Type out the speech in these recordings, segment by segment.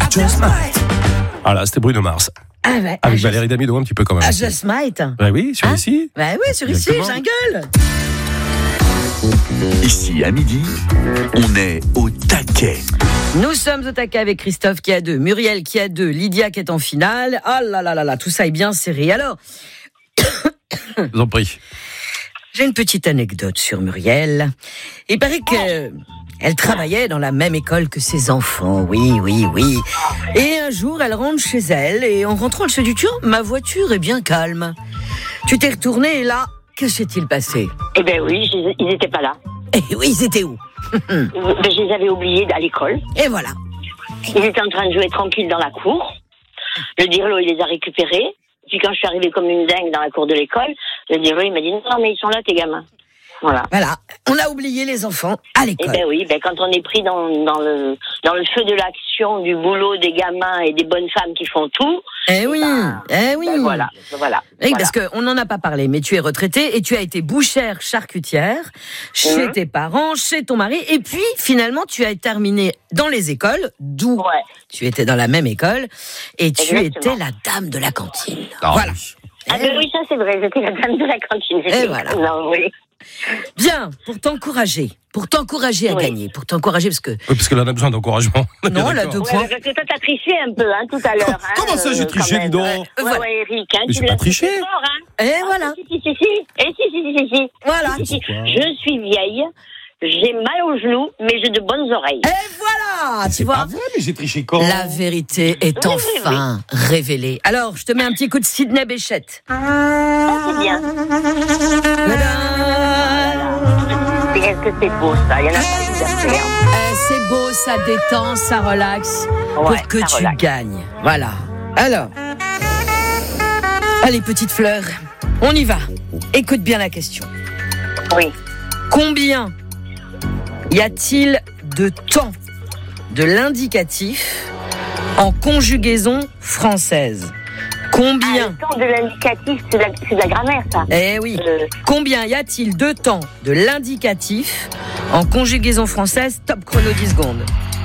Just Might. Voilà, c'était Bruno Mars. Ah ouais, Avec Valérie Damido un petit peu quand même. Ah, Just Might. Bah oui, sur ici. Bah oui, sur ici, jungle. Ici, à midi, on est au taquet. Nous sommes au taquet avec Christophe qui a 2, Muriel qui a 2, Lydia qui est en finale. Ah là là là là, tout ça est bien serré. Alors, Je vous en prie. j'ai une petite anecdote sur Muriel. Il paraît que elle travaillait dans la même école que ses enfants, oui. Et un jour, elle rentre chez elle et en rentrant, elle se dit, tiens, ma voiture est bien calme. Tu t'es retournée et là, que s'est-il passé? Eh ben oui, ils n'étaient pas là. Eh oui, ils étaient où? Je les avais oubliés à l'école. Et voilà. Ils étaient en train de jouer tranquille dans la cour. Le dirlo, il les a récupérés. Puis quand je suis arrivée comme une dingue dans la cour de l'école, le dirlo, il m'a dit, non, mais ils sont là, tes gamins. Voilà. On a oublié les enfants à l'école. Eh ben oui, quand on est pris dans le feu de l'action, du boulot des gamins et des bonnes femmes qui font tout. Eh oui. Voilà. Oui, parce qu'on n'en a pas parlé, mais tu es retraitée et tu as été bouchère charcutière chez tes parents, chez ton mari, et puis finalement tu as terminé dans les écoles, d'où tu étais dans la même école, et tu étais la dame de la cantine. Voilà. Ah ben oui, ça c'est vrai, j'étais la dame de la cantine. Et voilà. Non, oui. Bien, pour t'encourager à gagner, pour t'encourager parce que... Oui, parce qu'elle en a besoin d'encouragement. Non, elle a 2 points. Parce que toi, t'as triché un peu, tout à l'heure. Comment ça, j'ai triché, dis donc? Ouais, Eric, Mais j'ai pas triché. Et voilà. Si. Voilà. Je suis vieille, j'ai mal aux genoux, mais j'ai de bonnes oreilles. Et voilà, tu vois. Pas vrai, mais j'ai triché quand? La vérité est enfin révélée. Alors, je te mets un petit coup de Sidney Bechet. C'est bien. Est-ce que c'est beau, ça? Il y en a pas c'est beau, ça détend, ça relaxe, pour que tu gagnes. Voilà. Alors, allez, petite fleur, on y va. Écoute bien la question. Oui. Combien y a-t-il de temps de l'indicatif en conjugaison française? Combien? Le temps de l'indicatif, c'est de la grammaire, ça. Eh oui. Combien y a-t-il de temps de l'indicatif en conjugaison française? Top chrono 10 secondes.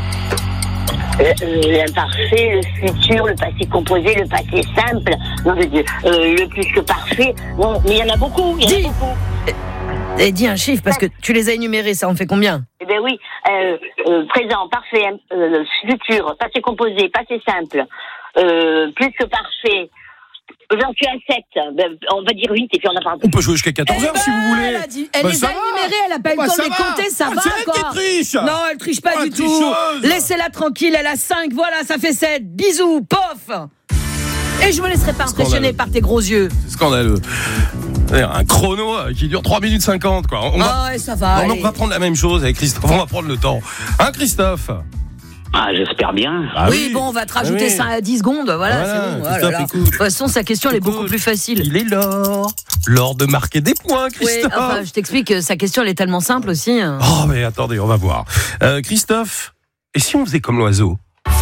L'imparfait, le futur, le passé composé, le passé simple. Non, le plus que parfait. Non, mais il y en a beaucoup. Et dis un chiffre, parce que tu les as énumérés, ça en fait combien? Eh bien oui, présent, parfait, futur, passé composé, passé simple, plus que parfait. J'en suis à 7, on va dire 8 et puis on en parle. On peut jouer jusqu'à 14h si vous voulez. Elle les a énumérés, elle n'a pas eu le temps de les compter, ça va c'est elle quoi. qui triche. Non, elle triche pas du tout. Tricheuse. Laissez-la tranquille, elle a 5, voilà, ça fait 7. Bisous, pof. Et je me laisserai pas impressionner par tes gros yeux. C'est scandaleux. Un chrono qui dure 3 minutes 50 quoi. Ouais, ça va. On va prendre la même chose avec Christophe, on va prendre le temps. Hein, Christophe? Ah, j'espère bien. Ah oui, bon, on va te rajouter ça à 10 secondes, voilà, c'est bon. Christophe, De toute façon, sa question, elle est beaucoup plus facile. Il est l'or de marquer des points, Christophe. Oui, enfin, je t'explique, sa question, elle est tellement simple aussi. Oh, mais attendez, on va voir. Christophe, et si on faisait comme l'oiseau?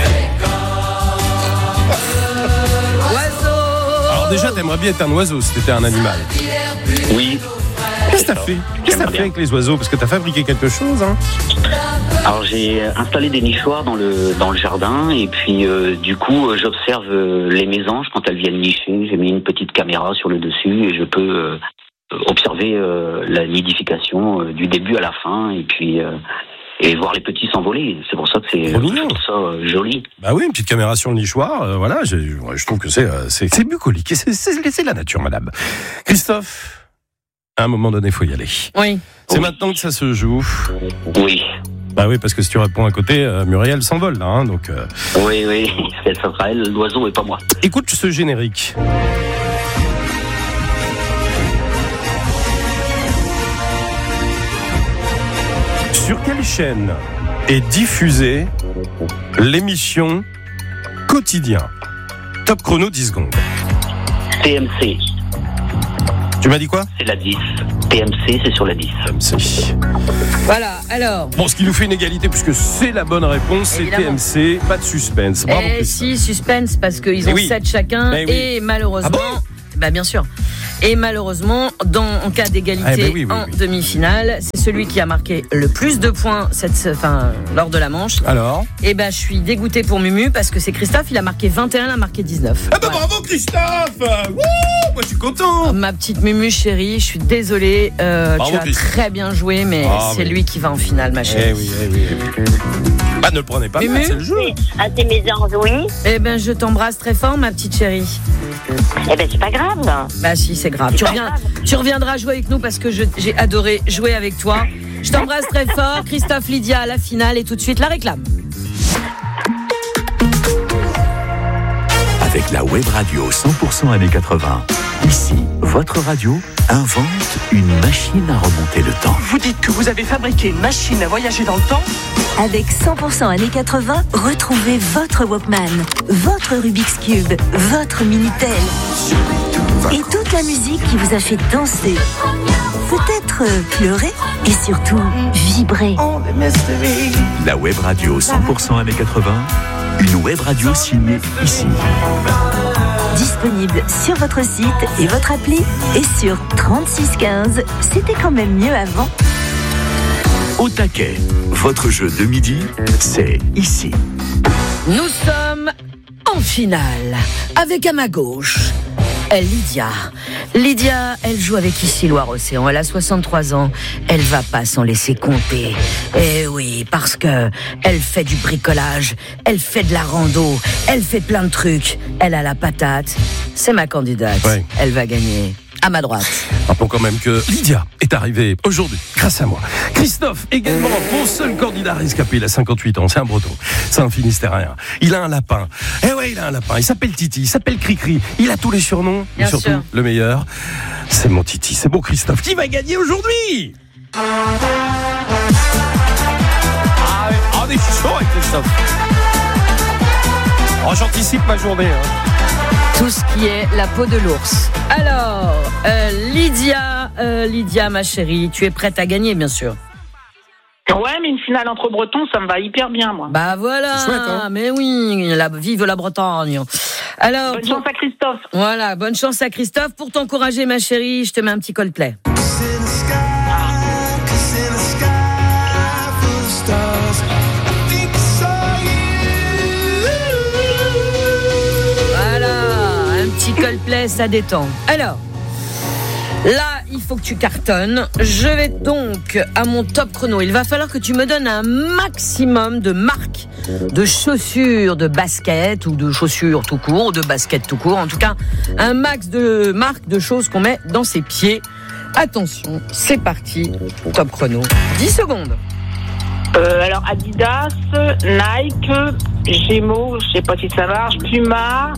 Alors déjà, t'aimerais bien être un oiseau si t'étais un animal. Oui. Qu'est-ce que t'as fait? Qu'est-ce que t'as fait avec les oiseaux? Parce que t'as fabriqué quelque chose, hein? Alors j'ai installé des nichoirs dans le jardin et puis du coup j'observe les mésanges quand elles viennent nicher. J'ai mis une petite caméra sur le dessus et je peux observer la nidification du début à la fin et puis et voir les petits s'envoler. C'est pour ça que je trouve ça joli. Bah oui, une petite caméra sur le nichoir, voilà. Je trouve que c'est bucolique. C'est la nature, madame. Christophe. À un moment donné, il faut y aller. Oui. C'est maintenant que ça se joue. Oui. Bah oui, parce que si tu réponds à côté, Muriel s'envole là, hein, donc. Oui, ça sera elle, l'oiseau et pas moi. Écoute ce générique. Sur quelle chaîne est diffusée l'émission Quotidien? Top chrono 10 secondes. TMC. Tu m'as dit quoi? C'est la 10. TMC, c'est sur la 10. TMC. Voilà, alors. Bon, ce qui nous fait une égalité, puisque c'est la bonne réponse, c'est TMC. Pas de suspense. Bravo, si, suspense, parce qu'ils ont 7 chacun. Et malheureusement. Ah bon? Bah, bien sûr. Et malheureusement, en cas d'égalité en demi-finale, c'est celui qui a marqué le plus de points lors de la manche. Alors ? Eh ben, je suis dégoûtée pour Mumu parce que c'est Christophe, il a marqué 21, il a marqué 19. Ah bah bravo Christophe. Wouh, moi je suis content. Ma petite Mumu chérie, je suis désolée, tu as très bien joué, mais c'est lui qui va en finale, ma chérie. Oui. Bah ne le prenez pas mal, c'est le jeu. Ah, c'est mes anges, oui. Eh ben, je t'embrasse très fort, ma petite chérie. Eh ben, c'est pas grave. Bah si, c'est grave. Tu reviendras jouer avec nous parce que j'ai adoré jouer avec toi. Je t'embrasse très fort. Christophe, Lydia à la finale et tout de suite la réclame. Avec la web radio 100% années 80, ici, votre radio invente une machine à remonter le temps. Vous dites que vous avez fabriqué une machine à voyager dans le temps ? Avec 100% années 80, retrouvez votre Walkman, votre Rubik's Cube, votre Minitel et toute la musique qui vous a fait danser, peut-être pleurer et surtout vibrer. La web radio 100% années 80, une web radio signée ici. Disponible sur votre site et votre appli et sur 3615. C'était quand même mieux avant. Au taquet, votre jeu de midi, c'est ici. Nous sommes en finale avec à ma gauche Lydia. Lydia, elle joue avec Ici Loire-Océan. Elle a 63 ans. Elle va pas s'en laisser compter. Eh oui, parce que elle fait du bricolage, elle fait de la rando, elle fait plein de trucs. Elle a la patate. C'est ma candidate. Ouais. Elle va gagner. À ma droite. Rappelons quand même que Lydia est arrivée aujourd'hui, grâce à moi. Christophe, également, mon seul candidat rescapé, il a 58 ans, c'est un breton, c'est un finistérien. Il a un lapin. Eh ouais, il a un lapin. Il s'appelle Titi, il s'appelle Cricri. Il a tous les surnoms, mais surtout, sûr. le meilleur, c'est mon Titi, c'est mon Christophe qui va gagner aujourd'hui. On est chaud avec Christophe. Oh, j'anticipe ma journée. Tout ce qui est la peau de l'ours. Alors, Lydia, ma chérie, tu es prête à gagner, bien sûr. Ouais, mais une finale entre Bretons, ça me va hyper bien, moi. Bah voilà, c'est chouette, hein. Mais oui, vive la Bretagne. Alors, Bonne chance à Christophe. Voilà, bonne chance à Christophe. Pour t'encourager, ma chérie, je te mets un petit Coldplay. Coldplay, ça détend. Alors, là, il faut que tu cartonnes. Je vais donc à mon top chrono. Il va falloir que tu me donnes un maximum de marques de chaussures, de baskets ou de chaussures tout court, ou de baskets tout court. En tout cas, un max de marques de choses qu'on met dans ses pieds. Attention, c'est parti. Top chrono. 10 secondes. Alors Adidas, Nike, Gémeaux, je sais pas si ça marche, Puma,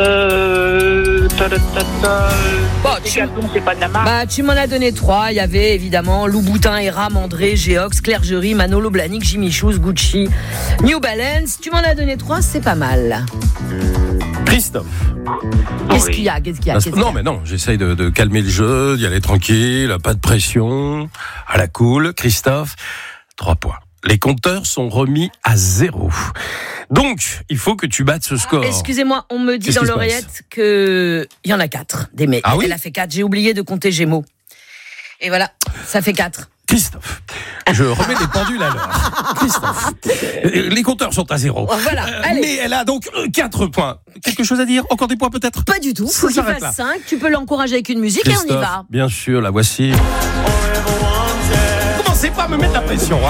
Decathlon, c'est pas de la marque. Bah, tu m'en as donné 3. Il y avait évidemment Louboutin, Eram, André, Geox, Clergerie, Manolo Blahnik, Jimmy Choo, Gucci, New Balance. Tu m'en as donné 3, c'est pas mal. Christophe. Qu'est-ce qu'il y a Non, mais non, j'essaye de calmer le jeu, d'y aller tranquille, pas de pression, à la cool. Christophe, 3 points. Les compteurs sont remis à 0. Donc, il faut que tu battes ce score. Excusez-moi, on me dit Qu'est-ce dans qui se l'oreillette qu'il y en a 4. Des mecs. Ah oui ? Elle a fait 4. J'ai oublié de compter Gémeaux. Et voilà, ça fait 4. Christophe, je remets les pendules à l'heure. Christophe, les compteurs sont à 0. Voilà, allez. Mais elle a donc 4 points. Quelque chose à dire ? Encore des points peut-être ? Pas du tout. Faut qu'il s'arrête fasse là. 5. Tu peux l'encourager avec une musique et on y va. Bien sûr, la voici. Commencez pas à me mettre la pression, hein ?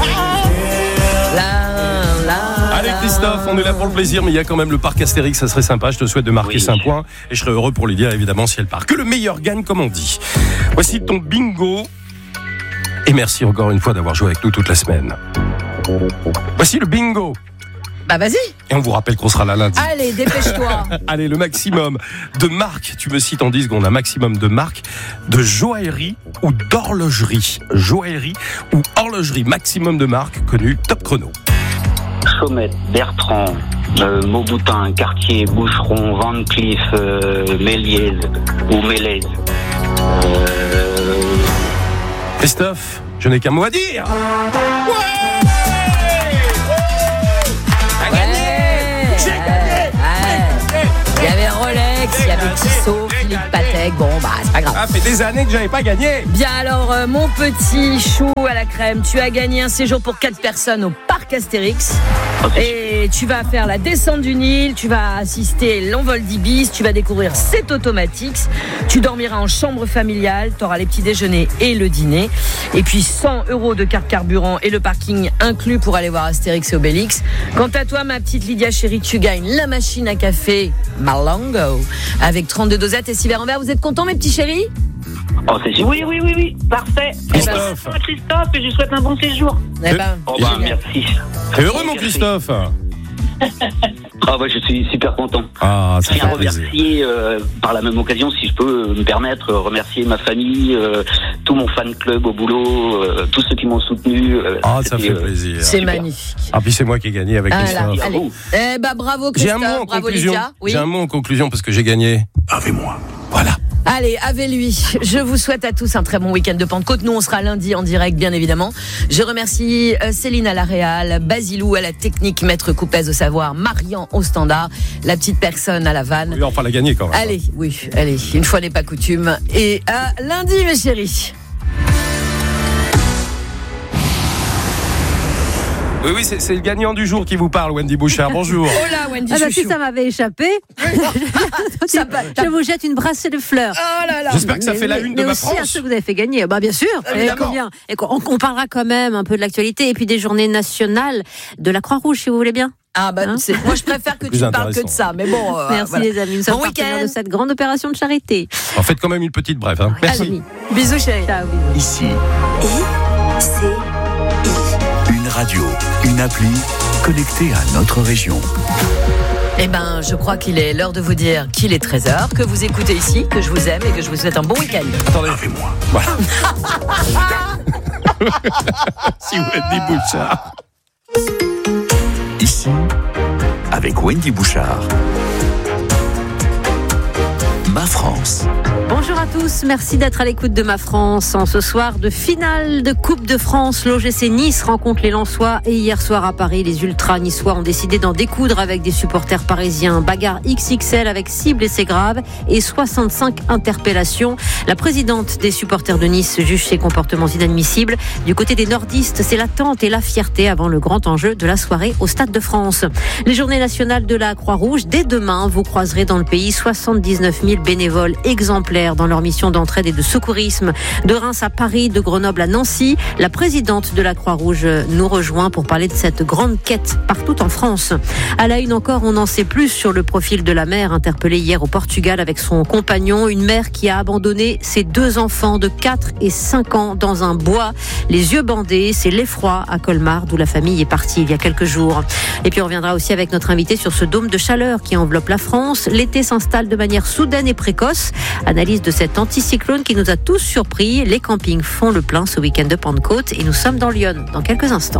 Allez Christophe, on est là pour le plaisir, mais il y a quand même le parc Astérix, ça serait sympa. Je te souhaite de marquer 5 points et je serais heureux pour Lydia évidemment si elle part. Que le meilleur gagne, comme on dit. Voici ton bingo. Et merci encore une fois d'avoir joué avec nous toute la semaine. Voici le bingo. Bah vas-y. Et on vous rappelle qu'on sera là lundi. Allez, dépêche-toi. Allez, le maximum de marques. Tu me cites en 10 secondes un maximum de marques de joaillerie ou d'horlogerie. Joaillerie ou horlogerie. Maximum de marques connues. Top chrono. Chaumette, Bertrand, Mauboutin, Cartier, Boucheron, Van Cleef, Méliès ou Méliès. Christophe, je n'ai qu'un mot à dire. Il y avait Rolex, il y avait Tissot, Philippe Patek. Bon, bah, c'est pas grave. Ça fait des années que j'avais pas gagné. Bien alors, mon petit chou à la crème, tu as gagné un séjour pour 4 personnes au parc Astérix. Et tu vas faire la descente du Nil, tu vas assister l'envol d'Ibis, tu vas découvrir 7 automatiques, tu dormiras en chambre familiale, tu auras les petits déjeuners et le dîner. Et puis 100 € de carte carburant et le parking inclus pour aller voir Astérix et Obélix. Quant à toi, ma petite Lydia chérie, tu gagnes la machine à café Malango avec 32 dosettes et 6 verres en verre. Vous êtes contents, mes petits chéris? Oh, c'est super. Oui, parfait. Christophe. Christophe, et je lui souhaite un bon séjour. Eh ben, Merci. T'es heureux, mon Christophe? Je suis super content. Ah, ça Je tiens fait à plaisir. remercier, par la même occasion, si je peux me permettre, remercier ma famille, tout mon fan club au boulot, tous ceux qui m'ont soutenu. Ah, ça C'était, fait plaisir. c'est super. magnifique. Ah, puis c'est moi qui ai gagné avec Ah là, Christophe. allez. Eh ben, bravo J'ai un Christophe, mot en bravo conclusion. Lydia. Oui. J'ai un mot en conclusion parce que j'ai gagné. Avec moi. Voilà. Allez, avec lui. Je vous souhaite à tous un très bon week-end de Pentecôte. Nous, on sera lundi en direct, bien évidemment. Je remercie Céline à la réal, Basilou à la technique, Maître Coupez au savoir, Marian au standard, la petite personne à la vanne. Oui, enfin, la gagner quand même. Allez, une fois n'est pas coutume. Et à lundi, mes chéris. Oui, c'est le gagnant du jour qui vous parle, Wendy Bouchard. Bonjour. Oh là, Wendy Ah bah, si Chouchou. ça m'avait échappé, je vous jette une brassée de fleurs. Oh là là. J'espère que ça fait la une de ma aussi à France. ceux que vous avez fait gagner. Bah bien sûr. Évidemment. On parlera quand même un peu de l'actualité et puis des journées nationales de la Croix-Rouge, si vous voulez bien. Ah bah, Hein moi je préfère que tu ne parles que de ça, mais bon. Merci voilà. les amis, nous sommes Bon partenaires week-end. de cette grande opération de charité. En fait, quand même une petite brève. Hein. Merci. Allez, Bisous chérie. ciao, bisous. Ici, C'est une radio, une appli connectée à notre région. Eh ben, je crois qu'il est l'heure de vous dire qu'il est 13h, que vous écoutez ici, que je vous aime et que je vous souhaite un bon week-end. Attendez. Avec-moi. Voilà. Si Wendy Bouchard. Ici, avec Wendy Bouchard. Ma France. Bonjour à tous, merci d'être à l'écoute de Ma France. En ce soir de finale de Coupe de France, l'OGC Nice rencontre les Lensois et hier soir à Paris, les ultras niçois ont décidé d'en découdre avec des supporters parisiens. Bagarre XXL avec 6 blessés graves et 65 interpellations. La présidente des supporters de Nice juge ces comportements inadmissibles. Du côté des nordistes, c'est l'attente et la fierté avant le grand enjeu de la soirée au Stade de France. Les journées nationales de la Croix-Rouge, dès demain, vous croiserez dans le pays 79 000 bénévoles exemplaires dans leur mission d'entraide et de secourisme. De Reims à Paris, de Grenoble à Nancy, la présidente de la Croix-Rouge nous rejoint pour parler de cette grande quête partout en France. À la une encore, on en sait plus sur le profil de la mère interpellée hier au Portugal avec son compagnon, une mère qui a abandonné ses 2 enfants de 4 et 5 ans dans un bois, les yeux bandés. C'est l'effroi à Colmar, d'où la famille est partie il y a quelques jours. Et puis on reviendra aussi avec notre invité sur ce dôme de chaleur qui enveloppe la France. L'été s'installe de manière soudaine et précoce. Analyse de cet anticyclone qui nous a tous surpris. Les campings font le plein ce week-end de Pentecôte et nous sommes dans Lyon dans quelques instants.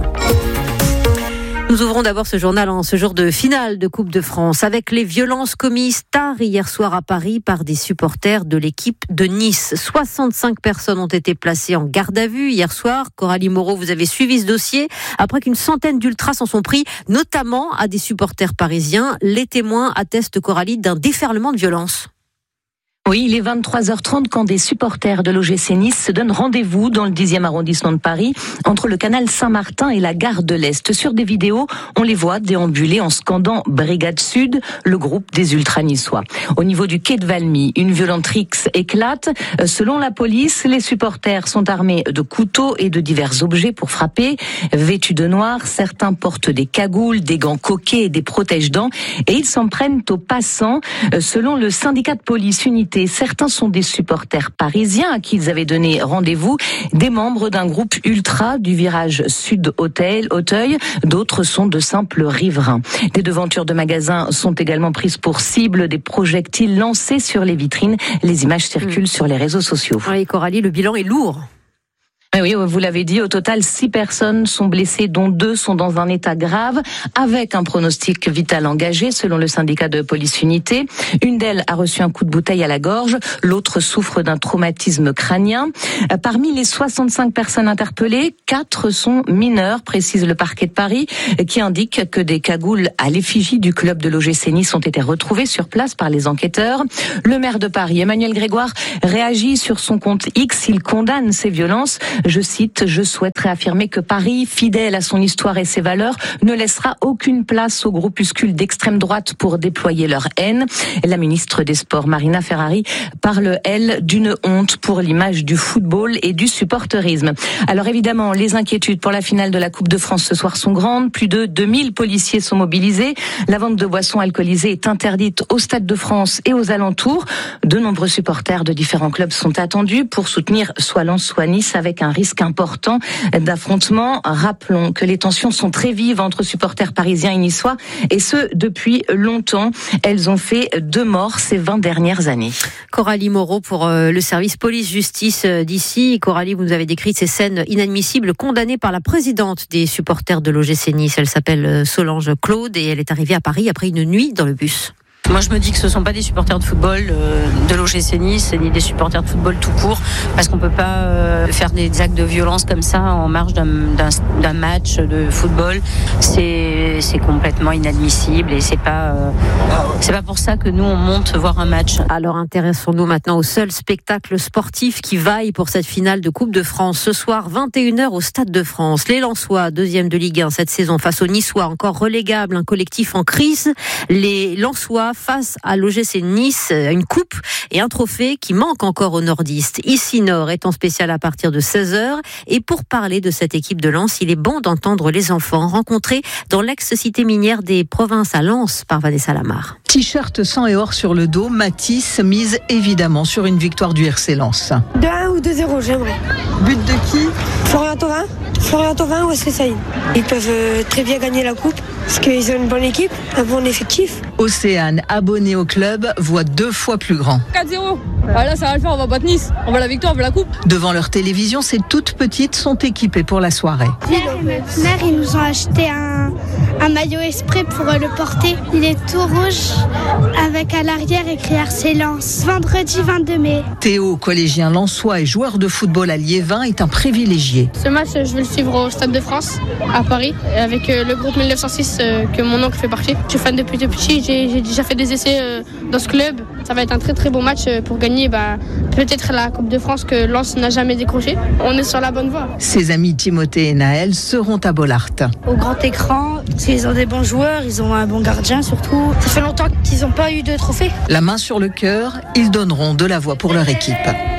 Nous ouvrons d'abord ce journal en ce jour de finale de Coupe de France avec les violences commises tard hier soir à Paris par des supporters de l'équipe de Nice. 65 personnes ont été placées en garde à vue hier soir. Coralie Moreau, vous avez suivi ce dossier après qu'une centaine d'ultras s'en sont pris, notamment à des supporters parisiens. Les témoins attestent, Coralie, d'un déferlement de violence. Oui, il est 23h30 quand des supporters de l'OGC Nice se donnent rendez-vous dans le 10e arrondissement de Paris, entre le canal Saint-Martin et la gare de l'Est. Sur des vidéos, on les voit déambuler en scandant Brigade Sud, le groupe des ultra-niçois. Au niveau du quai de Valmy, une violente rixe éclate. Selon la police, les supporters sont armés de couteaux et de divers objets pour frapper. Vêtus de noir, certains portent des cagoules, des gants coquets et des protège-dents, et ils s'en prennent aux passants. Selon le syndicat de police Unité, certains sont des supporters parisiens à qui ils avaient donné rendez-vous, des membres d'un groupe ultra du virage Sud-Auteuil, d'autres sont de simples riverains. Des devantures de magasins sont également prises pour cible, des projectiles lancés sur les vitrines. Les images circulent sur les réseaux sociaux. Oui, Coralie, le bilan est lourd. Oui, vous l'avez dit, au total 6 personnes sont blessées, dont 2 sont dans un état grave, avec un pronostic vital engagé, selon le syndicat de police unité. Une d'elles a reçu un coup de bouteille à la gorge, l'autre souffre d'un traumatisme crânien. Parmi les 65 personnes interpellées, 4 sont mineurs, précise le parquet de Paris, qui indique que des cagoules à l'effigie du club de l'OGC Nice ont été retrouvées sur place par les enquêteurs. Le maire de Paris, Emmanuel Grégoire, réagit sur son compte X. Il condamne ces violences. Je cite, « Je souhaiterais affirmer que Paris, fidèle à son histoire et ses valeurs, ne laissera aucune place aux groupuscules d'extrême droite pour déployer leur haine. » La ministre des Sports, Marina Ferrari, parle, elle, d'une honte pour l'image du football et du supporterisme. Alors évidemment, les inquiétudes pour la finale de la Coupe de France ce soir sont grandes. Plus de 2000 policiers sont mobilisés. La vente de boissons alcoolisées est interdite au Stade de France et aux alentours. De nombreux supporters de différents clubs sont attendus pour soutenir soit Lens, soit Nice, avec un risque important d'affrontement. Rappelons que les tensions sont très vives entre supporters parisiens et niçois, et ce, depuis longtemps. Elles ont fait 2 morts ces 20 dernières années. Coralie Moreau pour le service police-justice d'ici. Coralie, vous nous avez décrit ces scènes inadmissibles condamnées par la présidente des supporters de l'OGC Nice. Elle s'appelle Solange Claude et elle est arrivée à Paris après une nuit dans le bus. Moi, je me dis que ce ne sont pas des supporters de football de l'OGC Nice, ni des supporters de football tout court, parce qu'on ne peut pas faire des actes de violence comme ça en marge d'un match de football. C'est complètement inadmissible et c'est pas pour ça que nous, on monte voir un match. Alors, intéressons-nous maintenant au seul spectacle sportif qui vaille pour cette finale de Coupe de France. Ce soir, 21h au Stade de France. Les Lensois, 2e de Ligue 1 cette saison, face aux Niçois, encore relégables, un collectif en crise. Les Lensois face à l'OGC Nice, une coupe et un trophée qui manque encore aux nordistes. Ici Nord est en spécial à partir de 16h. Et pour parler de cette équipe de Lens, il est bon d'entendre les enfants rencontrés dans l'ex-cité minière des Provinces à Lens par Vanessa Lamar. T-shirt sang et or sur le dos, Matisse mise évidemment sur une victoire du RC Lens. 2-1 ou 2-0, j'aimerais. But de qui ? Florian Thauvin ou Wesley Saïd. Ils peuvent très bien gagner la coupe parce qu'ils ont une bonne équipe, un bon effectif. Océane, abonné au club, voit 2 fois plus grand. 4-0. Là, ça va le faire, on va battre Nice. On va la victoire, on va la coupe. Devant leur télévision, ces toutes petites sont équipées pour la soirée. Mère, ils nous ont acheté un maillot exprès pour le porter. Il est tout rouge avec à l'arrière écrit RC Lens. Vendredi 22 mai. Théo, collégien lensois et joueur de football à Liévin, est un privilégié. Ce match, je vais le suivre au Stade de France, à Paris, avec le groupe 1906 que mon oncle fait partie. Je suis fan depuis tout petit, j'ai déjà fait des essais dans ce club. Ça va être un très très beau match pour gagner peut-être la Coupe de France que Lens n'a jamais décroché. On est sur la bonne voie. Ses amis Timothée et Naël seront à Bollaert. Au grand écran, ils ont des bons joueurs, ils ont un bon gardien surtout. Ça fait longtemps qu'ils n'ont pas eu de trophée. La main sur le cœur, ils donneront de la voix pour leur équipe.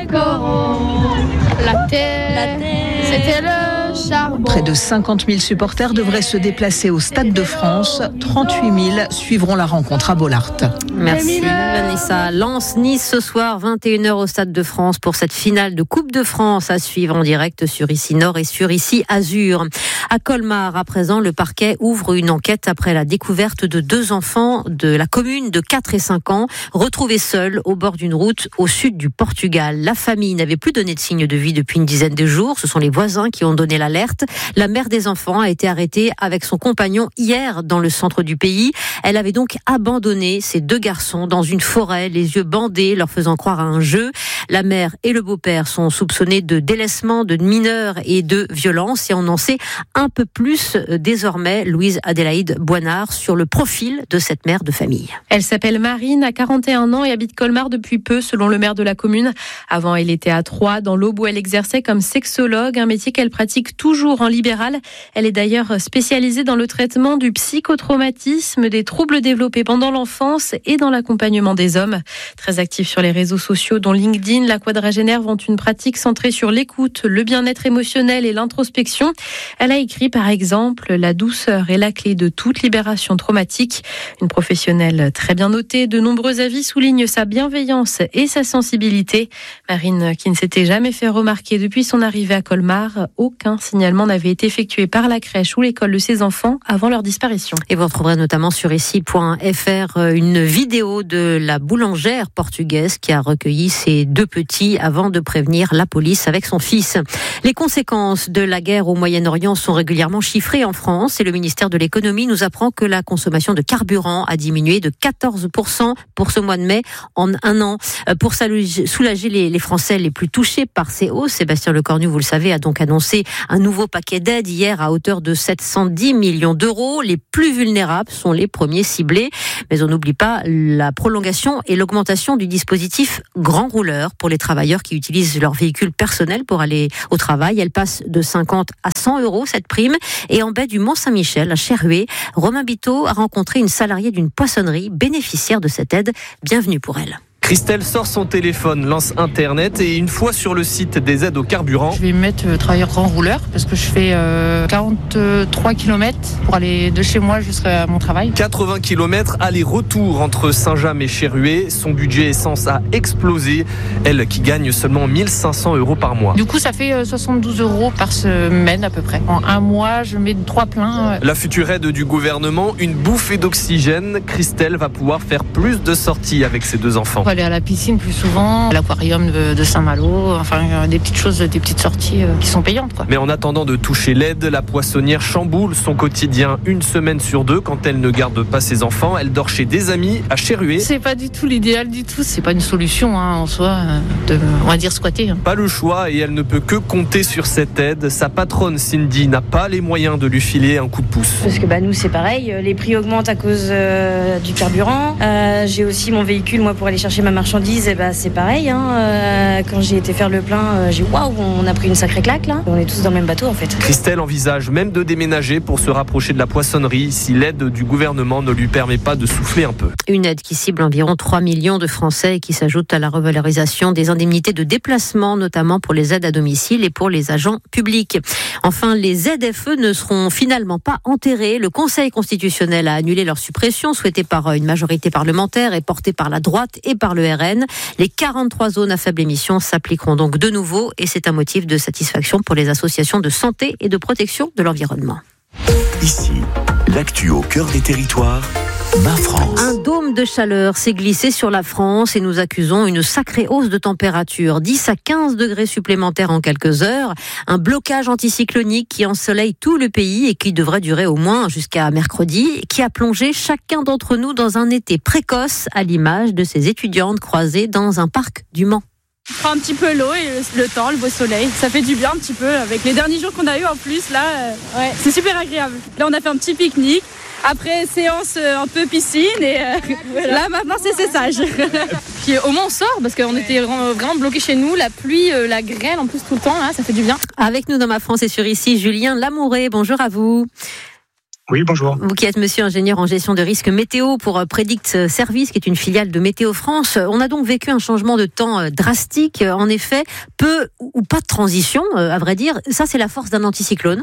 La terre, c'était le charbon. Près de 50 000 supporters devraient se déplacer au Stade de France. 38 000 suivront la rencontre à Bollaert. Merci Vanessa. Lens-Nice ce soir, 21h au Stade de France pour cette finale de Coupe de France à suivre en direct sur Ici Nord et sur Ici Azur. À Colmar, à présent, le parquet ouvre une enquête après la découverte de 2 enfants de la commune de 4 et 5 ans retrouvés seuls au bord d'une route au sud du Portugal. La famille n'avait plus donné de signe de vie depuis une dizaine de jours. Ce sont les voisins qui ont donné l'alerte. La mère des enfants a été arrêtée avec son compagnon hier dans le centre du pays. Elle avait donc abandonné ces 2 garçons dans une forêt, les yeux bandés, leur faisant croire à un jeu. La mère et le beau-père sont soupçonnés de délaissement de mineurs et de violence. Et on en sait un peu plus désormais, Louise Adélaïde Boinard, sur le profil de cette mère de famille. Elle s'appelle Marine, a 41 ans et habite Colmar depuis peu, selon le maire de la commune. Avant, elle était à Troyes, dans l'Aube, où elle exerçait comme sexologue, un métier qu'elle pratique toujours en libéral. Elle est d'ailleurs spécialisée dans le traitement du psychotraumatisme, des troubles développés pendant l'enfance et dans l'accompagnement des hommes. Très active sur les réseaux sociaux, dont LinkedIn, la quadragénaire vante une pratique centrée sur l'écoute, le bien-être émotionnel et l'introspection. Elle a écrit par exemple « La douceur est la clé de toute libération traumatique ». Une professionnelle très bien notée, de nombreux avis soulignent sa bienveillance et sa sensibilité. Marine, qui ne s'était jamais fait remarquer depuis son arrivée à Colmar, aucun Aucun signalement n'avait été effectué par la crèche ou l'école de ces enfants avant leur disparition. Et vous retrouverez notamment sur ici.fr une vidéo de la boulangère portugaise qui a recueilli ses 2 petits avant de prévenir la police avec son fils. Les conséquences de la guerre au Moyen-Orient sont régulièrement chiffrées en France et le ministère de l'économie nous apprend que la consommation de carburant a diminué de 14% pour ce mois de mai en un an. Pour soulager les Français les plus touchés par ces hausses, Sébastien Lecornu, vous le savez, a donc annoncé un nouveau paquet d'aide hier à hauteur de 710 millions d'euros. Les plus vulnérables sont les premiers ciblés. Mais on n'oublie pas la prolongation et l'augmentation du dispositif grand rouleur pour les travailleurs qui utilisent leur véhicule personnel pour aller au travail. Elle passe de 50 à 100 euros cette prime. Et en baie du Mont-Saint-Michel, à Cherhuet, Romain Biteau a rencontré une salariée d'une poissonnerie bénéficiaire de cette aide. Bienvenue pour elle. Christelle sort son téléphone, lance Internet et une fois sur le site des aides au carburant... Je vais mettre travailleur grand rouleur parce que je fais 43 km pour aller de chez moi jusqu'à mon travail. 80 km aller-retour entre Saint-James et Cherhuet. Son budget essence a explosé. Elle qui gagne seulement 1 500 euros par mois. Du coup, ça fait 72 euros par semaine à peu près. En un mois, je mets 3 pleins. La future aide du gouvernement, une bouffée d'oxygène. Christelle va pouvoir faire plus de sorties avec ses 2 enfants. Aller à la piscine plus souvent, à l'aquarium de Saint-Malo, enfin des petites choses, des petites sorties qui sont payantes, quoi. Mais en attendant de toucher l'aide, la poissonnière chamboule son quotidien 1 semaine sur 2 quand elle ne garde pas ses enfants. Elle dort chez des amis à Cherhuet. C'est pas du tout l'idéal du tout, c'est pas une solution en soi de, on va dire, squatter. Pas le choix et elle ne peut que compter sur cette aide. Sa patronne Cindy n'a pas les moyens de lui filer un coup de pouce. Parce que nous c'est pareil, les prix augmentent à cause du carburant. J'ai aussi mon véhicule moi pour aller chercher ma marchandise, c'est pareil. Quand j'ai été faire le plein, j'ai waouh, on a pris une sacrée claque là. On est tous dans le même bateau en fait. Christelle envisage même de déménager pour se rapprocher de la poissonnerie si l'aide du gouvernement ne lui permet pas de souffler un peu. Une aide qui cible environ 3 millions de Français et qui s'ajoute à la revalorisation des indemnités de déplacement, notamment pour les aides à domicile et pour les agents publics. Enfin, les ZFE ne seront finalement pas enterrées. Le Conseil constitutionnel a annulé leur suppression, souhaitée par une majorité parlementaire et portée par la droite et par le RN. Les 43 zones à faible émission s'appliqueront donc de nouveau et c'est un motif de satisfaction pour les associations de santé et de protection de l'environnement. Ici, l'actu au cœur des territoires, Ma France. Un dôme de chaleur s'est glissé sur la France et nous accusons une sacrée hausse de température, 10 à 15 degrés supplémentaires en quelques heures. Un blocage anticyclonique qui ensoleille tout le pays et qui devrait durer au moins jusqu'à mercredi, qui a plongé chacun d'entre nous dans un été précoce à l'image de ces étudiantes croisées dans un parc du Mans. On prend un petit peu l'eau et le temps, le beau soleil. Ça fait du bien un petit peu avec les derniers jours qu'on a eu en plus. Là, c'est super agréable. Là, on a fait un petit pique-nique. Après, séance un peu piscine et voilà. Là, maintenant, c'est séchage. Puis au moins, on sort parce qu'on était vraiment bloqués chez nous. La pluie, la grêle en plus tout le temps, là, ça fait du bien. Avec nous dans Ma France et sur Ici, Julien Lamouré. Bonjour à vous. Oui, bonjour. Vous qui êtes monsieur ingénieur en gestion de risque météo pour Predict Service, qui est une filiale de Météo France. On a donc vécu un changement de temps drastique. En effet, peu ou pas de transition, à vrai dire. Ça, c'est la force d'un anticyclone.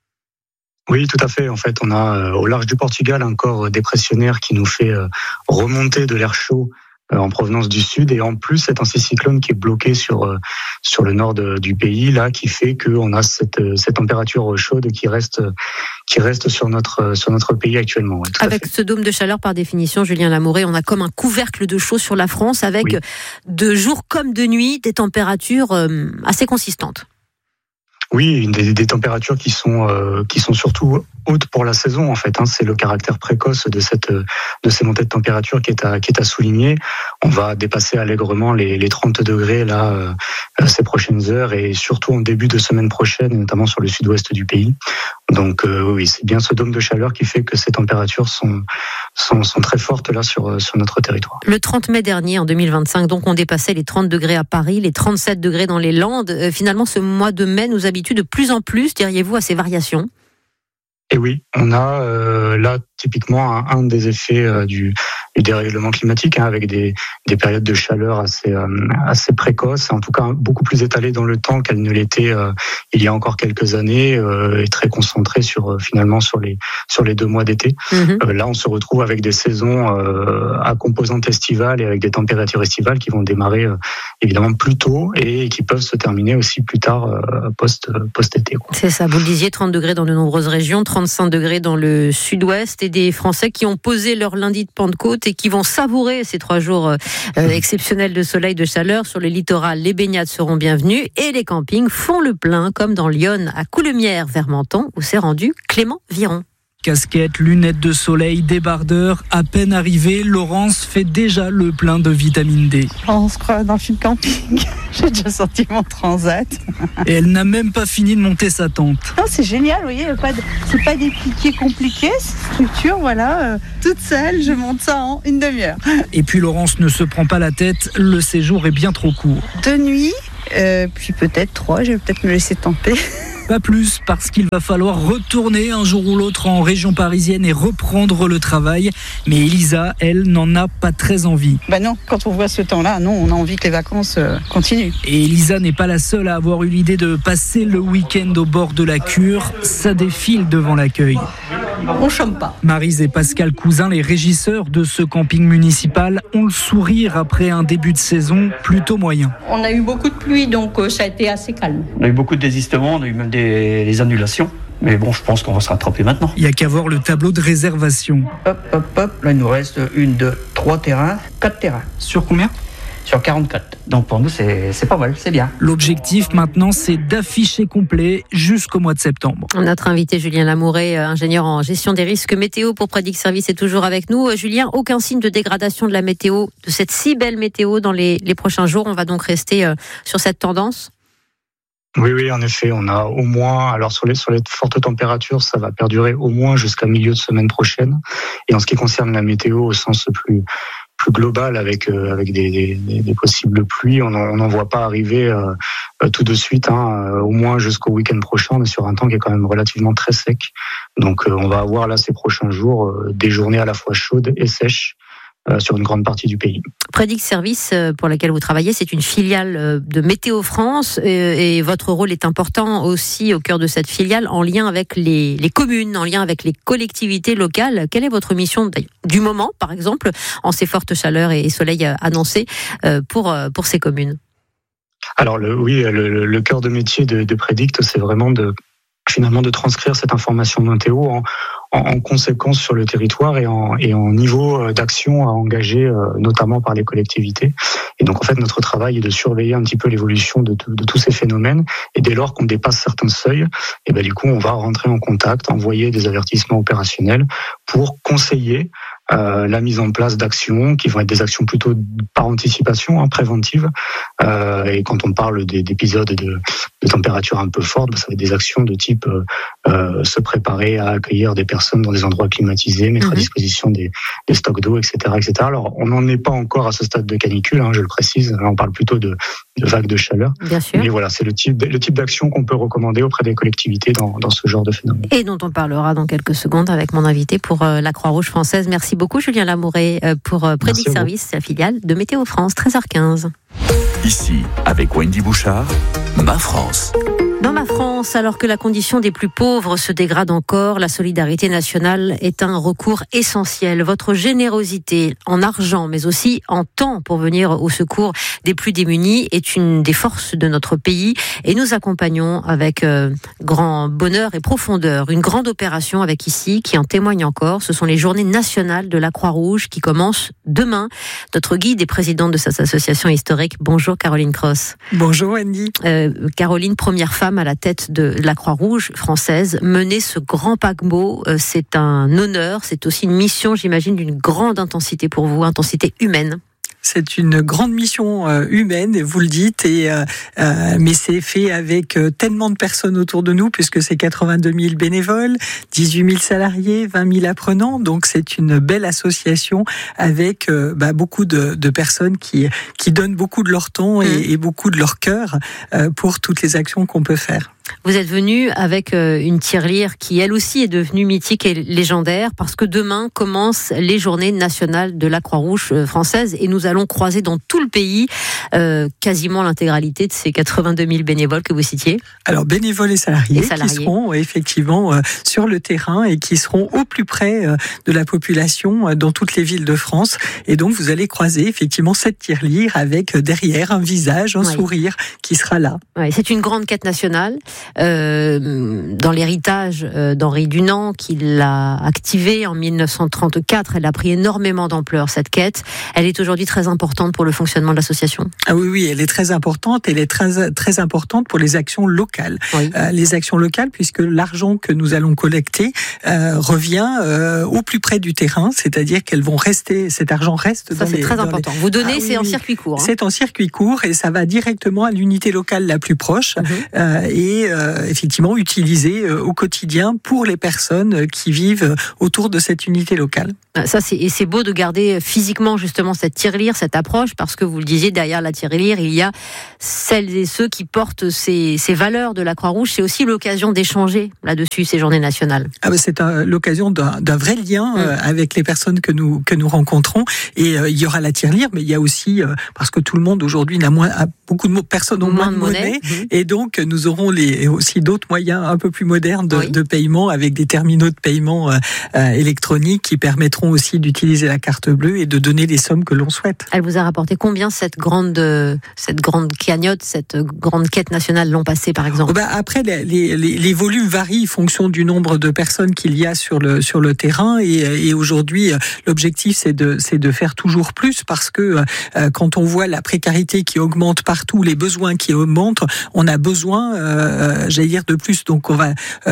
Oui, tout à fait. En fait, on a au large du Portugal un corps dépressionnaire qui nous fait remonter de l'air chaud en provenance du sud, et en plus cet anticyclone qui est bloqué sur le nord du pays, là, qui fait qu'on a cette température chaude qui reste sur notre pays actuellement. Ouais, avec ce dôme de chaleur, par définition, Julien Lamouré, on a comme un couvercle de chaud sur la France, avec de jour comme de nuit des températures assez consistantes. Oui, des températures qui sont surtout hautes pour la saison, en fait. C'est le caractère précoce de ces montées de température qui est à souligner. On va dépasser allègrement les 30 degrés là ces prochaines heures, et surtout en début de semaine prochaine, notamment sur le sud-ouest du pays. Donc oui, c'est bien ce dôme de chaleur qui fait que ces températures sont très fortes là sur notre territoire. Le 30 mai dernier, en 2025, donc on dépassait les 30 degrés à Paris, les 37 degrés dans les Landes. Finalement, ce mois de mai nous habitue de plus en plus, diriez-vous, à ces variations? Et oui, on a là typiquement un des effets dérèglement climatique, avec des périodes de chaleur assez précoces, en tout cas beaucoup plus étalées dans le temps qu'elles ne l'étaient il y a encore quelques années, et très concentrées finalement sur les 2 mois d'été. Là, on se retrouve avec des saisons à composante estivale et avec des températures estivales qui vont démarrer évidemment plus tôt et qui peuvent se terminer aussi plus tard post-été. C'est ça, vous le disiez, 30 degrés dans de nombreuses régions, 35 degrés dans le sud-ouest, et des Français qui ont posé leur lundi de Pentecôte et qui vont savourer ces 3 jours exceptionnels de soleil, de chaleur. Sur le littoral, les baignades seront bienvenues et les campings font le plein, comme dans Lyon, à Coulemière, vers Menton, où s'est rendu Clément Viron. Casquette, lunettes de soleil, débardeur, à peine arrivée, Laurence fait déjà le plein de vitamine D. On se croit dans le film camping. J'ai déjà sorti mon transat. Et elle n'a même pas fini de monter sa tente. Non, c'est génial, vous voyez, c'est pas des piquets compliqués, cette structure, voilà. Toute seule, je monte ça en une demi-heure. Et puis Laurence ne se prend pas la tête, le séjour est bien trop court. 2 nuits, puis peut-être 3, je vais peut-être me laisser tenter. Pas plus, parce qu'il va falloir retourner un jour ou l'autre en région parisienne et reprendre le travail. Mais Elisa, elle, n'en a pas très envie. Non, quand on voit ce temps-là, non, on a envie que les vacances continuent. Et Elisa n'est pas la seule à avoir eu l'idée de passer le week-end au bord de la Cure. Ça défile devant l'accueil. On chôme pas. Maryse et Pascal Cousin, les régisseurs de ce camping municipal, ont le sourire après un début de saison plutôt moyen. On a eu beaucoup de pluie, donc ça a été assez calme. On a eu beaucoup de désistements, on a eu même des annulations. Mais bon, je pense qu'on va se rattraper maintenant. Il n'y a qu'à voir le tableau de réservation. Hop. Là, il nous reste 1, 2, 3 terrains, 4 terrains. Sur combien ? Sur 44. Donc pour nous, c'est pas mal, c'est bien. L'objectif maintenant, c'est d'afficher complet jusqu'au mois de septembre. Notre invité Julien Lamouret, ingénieur en gestion des risques météo pour Predict Service, est toujours avec nous. Julien, aucun signe de dégradation de la météo, de cette si belle météo dans les prochains jours. On va donc rester sur cette tendance ? Oui, en effet, on a au moins, alors sur les fortes températures, ça va perdurer au moins jusqu'à milieu de semaine prochaine. Et en ce qui concerne la météo au sens plus global, avec des possibles pluies, on n'en voit pas arriver tout de suite, au moins jusqu'au week-end prochain. On est sur un temps qui est quand même relativement très sec. Donc on va avoir là ces prochains jours des journées à la fois chaudes et sèches sur une grande partie du pays. Predict Service, pour laquelle vous travaillez, c'est une filiale de Météo France, et votre rôle est important aussi au cœur de cette filiale, en lien avec les communes, en lien avec les collectivités locales. Quelle est votre mission du moment, par exemple, en ces fortes chaleurs et soleil annoncés pour ces communes ? Alors le cœur de métier de Predict, c'est vraiment de transcrire cette information météo en conséquence sur le territoire et en niveau d'action à engager, notamment par les collectivités. Et donc en fait, notre travail est de surveiller un petit peu l'évolution de tous ces phénomènes. Et dès lors qu'on dépasse certains seuils, et du coup, on va rentrer en contact, envoyer des avertissements opérationnels pour conseiller la mise en place d'actions qui vont être des actions plutôt par anticipation, préventives. Et quand on parle d'épisodes de température un peu forte, ça va être des actions de type se préparer à accueillir des personnes dans des endroits climatisés, mettre à disposition des stocks d'eau, etc., etc. Alors, on n'en est pas encore à ce stade de canicule, je le précise. Là, on parle plutôt de vagues de chaleur. Bien sûr. Mais voilà, c'est le type d'action qu'on peut recommander auprès des collectivités dans ce genre de phénomène. Et dont on parlera dans quelques secondes avec mon invité pour la Croix-Rouge française. Merci beaucoup, Julien Lamouret, pour Predict Service, la filiale de Météo France, 13h15. Ici, avec Wendy Bouchard, Ma France. Dans Ma France, alors que la condition des plus pauvres se dégrade encore, la solidarité nationale est un recours essentiel. Votre générosité en argent, mais aussi en temps pour venir au secours des plus démunis est une des forces de notre pays. Et nous accompagnons avec grand bonheur et profondeur une grande opération avec ici qui en témoigne encore. Ce sont les Journées nationales de la Croix-Rouge qui commencent demain. Notre guide est présidente de cette association historique. Bonjour Caroline Cross. Bonjour Wendy. Caroline, première femme à la tête de la Croix-Rouge française, mener ce grand paquebot, c'est un honneur, c'est aussi une mission, j'imagine, d'une grande intensité pour vous, intensité humaine. C'est une grande mission humaine, vous le dites, mais c'est fait avec tellement de personnes autour de nous, puisque c'est 82 000 bénévoles, 18 000 salariés, 20 000 apprenants, donc c'est une belle association avec beaucoup de personnes qui donnent beaucoup de leur temps et beaucoup de leur cœur pour toutes les actions qu'on peut faire. Vous êtes venu avec une tirelire qui, elle aussi, est devenue mythique et légendaire parce que demain commencent les journées nationales de la Croix-Rouge française et nous allons croiser dans tout le pays quasiment l'intégralité de ces 82 000 bénévoles que vous citiez. Alors, bénévoles et salariés. Qui seront effectivement sur le terrain et qui seront au plus près de la population dans toutes les villes de France. Et donc, vous allez croiser effectivement cette tirelire avec derrière un visage, un sourire qui sera là. Ouais, c'est une grande quête nationale. Dans l'héritage d'Henri Dunant, qui l'a activée en 1934, elle a pris énormément d'ampleur, cette quête. Elle est aujourd'hui très importante pour le fonctionnement de l'association. Ah oui, elle est très importante. Elle est très, très importante pour les actions locales. Oui. Les actions locales, puisque l'argent que nous allons collecter revient au plus près du terrain, c'est-à-dire qu'elles vont rester, cet argent reste dans les... Ça, c'est très important. Vous donnez, c'est en circuit court. C'est en circuit court et ça va directement à l'unité locale la plus proche et effectivement utilisé au quotidien pour les personnes qui vivent autour de cette unité locale. Ça, c'est beau de garder physiquement justement cette tirelire, cette approche, parce que vous le disiez, derrière la tirelire, il y a celles et ceux qui portent ces valeurs de la Croix-Rouge. C'est aussi l'occasion d'échanger là-dessus ces journées nationales. C'est l'occasion d'un vrai lien avec les personnes que nous rencontrons. Et il y aura la tirelire, mais il y a aussi, parce que tout le monde aujourd'hui beaucoup de personnes ont moins de monnaie, et donc nous aurons aussi d'autres moyens un peu plus modernes de paiement, avec des terminaux de paiement électroniques qui permettront aussi d'utiliser la carte bleue et de donner les sommes que l'on souhaite. Elle vous a rapporté combien cette grande cagnotte, cette grande quête nationale l'an passé par exemple? Après, les volumes varient en fonction du nombre de personnes qu'il y a sur le terrain et aujourd'hui l'objectif c'est de faire toujours plus parce que quand on voit la précarité qui augmente partout, les besoins qui augmentent, on a besoin de plus, donc on va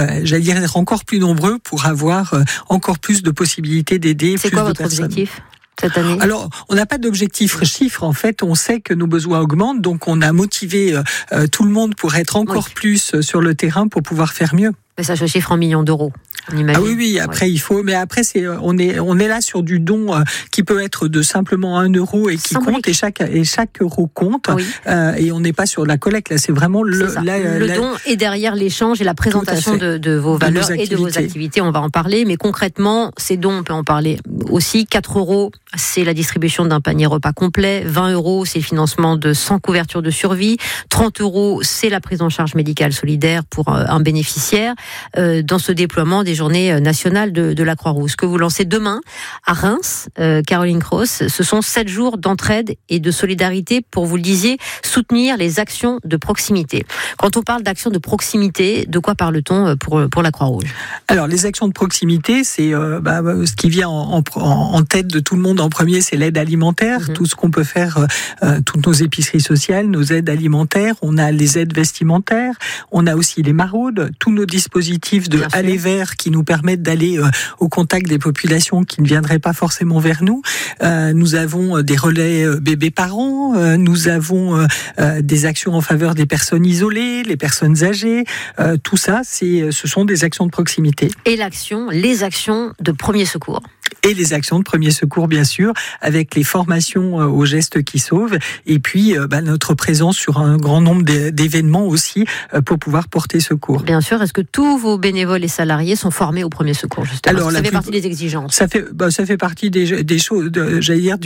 être encore plus nombreux pour avoir encore plus de possibilités d'aider. C'est quoi votre objectif cette année? Alors, on n'a pas d'objectif chiffre. En fait, on sait que nos besoins augmentent, donc on a motivé tout le monde pour être encore plus sur le terrain pour pouvoir faire mieux. Mais ça se chiffre en millions d'euros. Oui. Après, il faut. Mais après, on est là sur du don qui peut être de simplement 1 euro et qui compte et chaque euro compte. Oui. Et on n'est pas sur la collecte. Là, c'est vraiment le don et derrière l'échange et la présentation de vos valeurs et de vos activités. On va en parler. Mais concrètement, ces dons, on peut en parler aussi. 4 euros, c'est la distribution d'un panier repas complet. 20 euros, c'est le financement de 100 couvertures de survie. 30 euros, c'est la prise en charge médicale solidaire pour un bénéficiaire. Dans ce déploiement des journées nationales de la Croix-Rouge que vous lancez demain à Reims, Caroline Cross. Ce sont 7 jours d'entraide et de solidarité pour, vous le disiez, soutenir les actions de proximité. Quand on parle d'actions de proximité, de quoi parle-t-on pour la Croix-Rouge? Alors, les actions de proximité, c'est ce qui vient en tête de tout le monde en premier, c'est l'aide alimentaire. Tout ce qu'on peut faire, toutes nos épiceries sociales, nos aides alimentaires. On a les aides vestimentaires. On a aussi les maraudes. Tous nos dispositifs de aller vers qui nous permettent d'aller au contact des populations qui ne viendraient pas forcément vers nous. Nous avons des relais bébés parents, nous avons des actions en faveur des personnes isolées, les personnes âgées. Tout ça, ce sont des actions de proximité. Et les actions de premier secours. Et les actions de premier secours, bien sûr, avec les formations aux gestes qui sauvent, et puis notre présence sur un grand nombre d'événements aussi pour pouvoir porter secours. Bien sûr, est-ce que tous vos bénévoles et salariés sont formés au premier secours, justement? Alors, ça fait partie des exigences. Ça fait partie des choses, de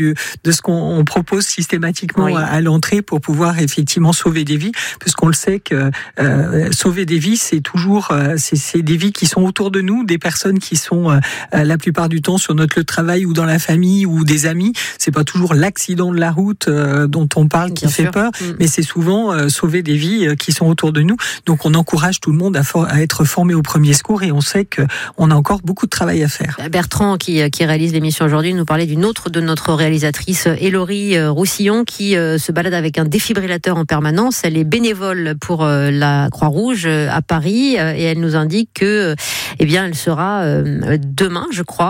ce qu'on propose systématiquement à l'entrée pour pouvoir effectivement sauver des vies, puisqu'on le sait que sauver des vies, c'est toujours c'est des vies qui sont autour de nous, des personnes qui sont la plupart du temps sur notre lieu de travail ou dans la famille ou des amis. C'est pas toujours l'accident de la route dont on parle qui fait peur, mais c'est souvent sauver des vies qui sont autour de nous. Donc on encourage tout le monde à être formé au premier secours et on sait qu'on a encore beaucoup de travail à faire. Bertrand, qui réalise l'émission aujourd'hui, nous parlait d'une autre de notre réalisatrice, Hélorie Roussillon, qui se balade avec un défibrillateur en permanence. Elle est bénévole pour la Croix-Rouge à Paris et elle nous indique que elle sera demain, je crois, si je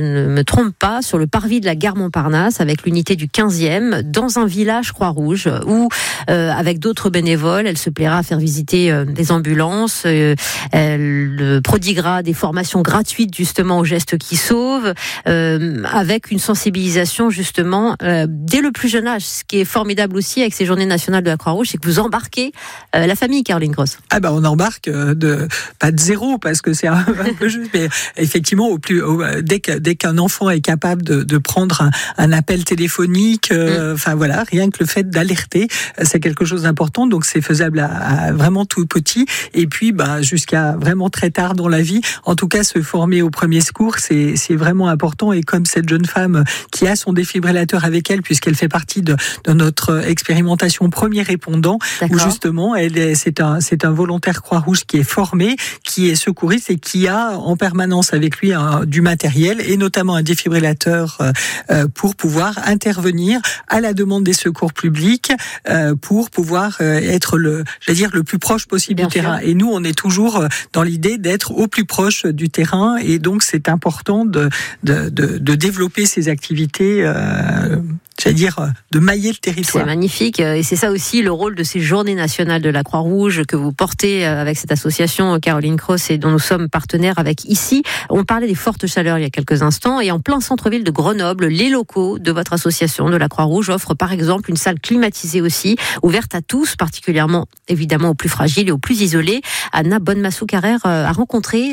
je ne me trompe pas, sur le parvis de la gare Montparnasse avec l'unité du 15e dans un village Croix-Rouge où, avec d'autres bénévoles, elle se plaira à faire visiter des ambulances, elle prodiguera des formations gratuites justement aux gestes qui sauvent, avec une sensibilisation justement dès le plus jeune âge. Ce qui est formidable aussi avec ces journées nationales de la Croix-Rouge, c'est que vous embarquez la famille, Caroline Gross. On embarque pas de zéro parce que c'est un peu juste, mais effectivement dès qu'un enfant est capable de prendre un appel téléphonique, rien que le fait d'alerter, c'est quelque chose d'important. Donc c'est faisable à vraiment tout petit, et puis jusqu'à vraiment très tard dans la vie. En tout cas, se former au premier secours, c'est vraiment important. Et comme cette jeune femme qui a son défibrillateur avec elle, puisqu'elle fait partie de notre expérimentation premier répondant, où justement c'est un volontaire Croix-Rouge qui est formé, qui est secouriste et qui a en permanence avec lui du matériel et notamment un défibrillateur pour pouvoir intervenir à la demande des secours publics, pour pouvoir être le plus proche possible du terrain. Et nous, on est toujours dans l'idée d'être au plus proche du terrain, et donc c'est important de développer ces activités. De mailler le territoire. C'est magnifique, et c'est ça aussi le rôle de ces journées nationales de la Croix-Rouge que vous portez avec cette association Caroline Gross et dont nous sommes partenaires avec ici. On parlait des fortes chaleurs il y a quelques instants, et en plein centre-ville de Grenoble, les locaux de votre association de la Croix-Rouge offrent par exemple une salle climatisée aussi, ouverte à tous, particulièrement évidemment aux plus fragiles et aux plus isolés. Anna Bonne-Massou-Carrère a rencontré